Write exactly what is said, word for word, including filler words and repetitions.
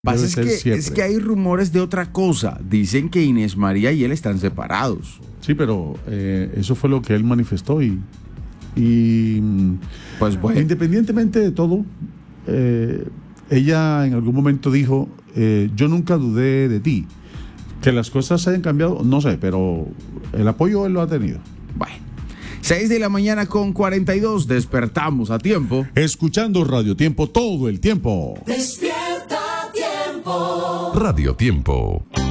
Pasa Debe es ser que, siempre. es que hay rumores de otra cosa. Dicen que Inés María y él están separados. Sí, pero eh, eso fue lo que él manifestó y, y mm, Pues bueno. independientemente de todo, eh, ella en algún momento dijo, eh, yo nunca dudé de ti. Que las cosas hayan cambiado, no sé, pero el apoyo él lo ha tenido. Bueno. seis de la mañana con cuarenta y dos, despertamos a tiempo. Escuchando Radio Tiempo todo el tiempo. Despierta Tiempo. Radio Tiempo.